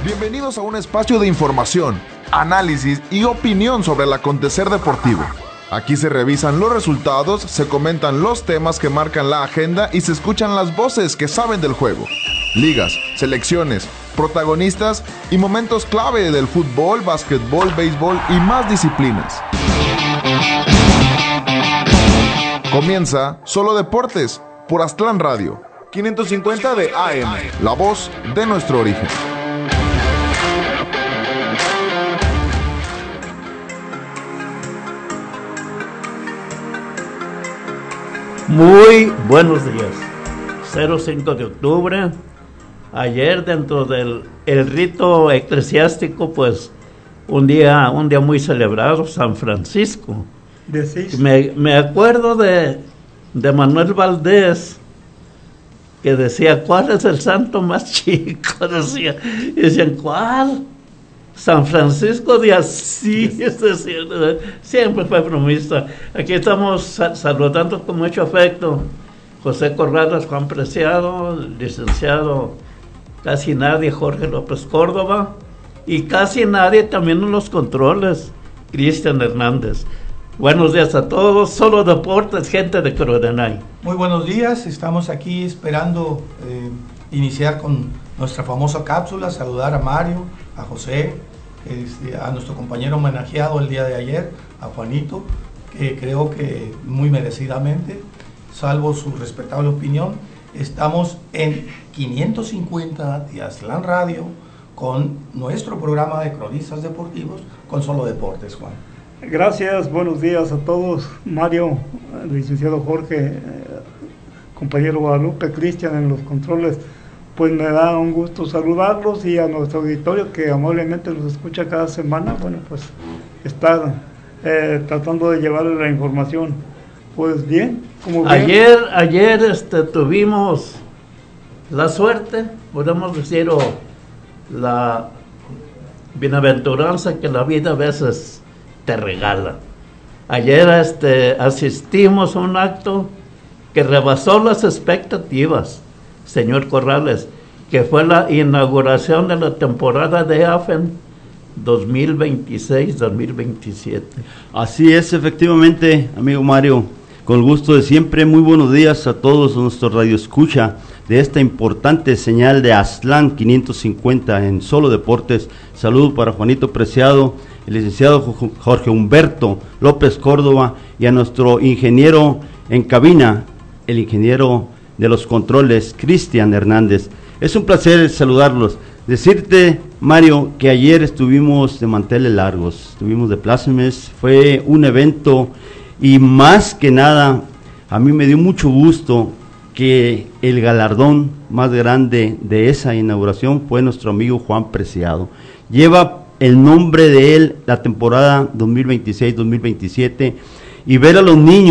Bienvenidos a un espacio de información, análisis y opinión sobre el acontecer deportivo. Aquí se revisan los resultados, se comentan los temas que marcan la agenda y se escuchan las voces que saben del juego. Ligas, selecciones, protagonistas y momentos clave del fútbol, básquetbol, béisbol y más disciplinas. Comienza Solo Deportes por Aztlán Radio, 550 de AM, la voz de nuestro origen. Muy buenos días. 05 de octubre. Ayer, dentro del rito eclesiástico, pues un día muy celebrado, San Francisco. Me acuerdo de Manuel Valdés, que decía, ¿cuál es el santo más chico? Y decían, ¿cuál? San Francisco de Asís, es decir, siempre fue bromista. Aquí estamos saludando con mucho afecto José Corrales, Juan Preciado, licenciado casi nadie, Jorge López Córdoba, y casi nadie también en los controles, Cristian Hernández. Buenos días a todos, Solo Deportes, gente de Crodenay. Muy buenos días, estamos aquí esperando iniciar con nuestra famosa cápsula, saludar a Mario, a José, a nuestro compañero homenajeado el día de ayer, a Juanito, que creo que muy merecidamente, salvo su respetable opinión, estamos en 550 de Aztlán Radio con nuestro programa de cronistas deportivos con Solo Deportes, Juan. Gracias, buenos días a todos. Mario, licenciado Jorge, compañero Guadalupe, Cristian en los controles. Pues me da un gusto saludarlos y a nuestro auditorio que amablemente nos escucha cada semana. Bueno, pues está tratando de llevarle la información. Pues bien, como bien. Ayer tuvimos la suerte, podemos decir, o la bienaventuranza que la vida a veces te regala. Ayer asistimos a un acto que rebasó las expectativas, señor Corrales, que fue la inauguración de la temporada de AFEN 2026-2027. Así es, efectivamente, amigo Mario, con el gusto de siempre. Muy buenos días a todos nuestros radioescucha de esta importante señal de Aztlán 550 en Solo Deportes. Saludo para Juanito Preciado, el licenciado Jorge Humberto López Córdoba y a nuestro ingeniero en cabina, el ingeniero de los controles, Cristian Hernández. Es un placer saludarlos. Decirte, Mario, que ayer estuvimos de manteles largos, estuvimos de plácemes, fue un evento y más que nada, a mí me dio mucho gusto que el galardón más grande de esa inauguración fue nuestro amigo Juan Preciado. Lleva el nombre de él la temporada 2026-2027 y ver a los niños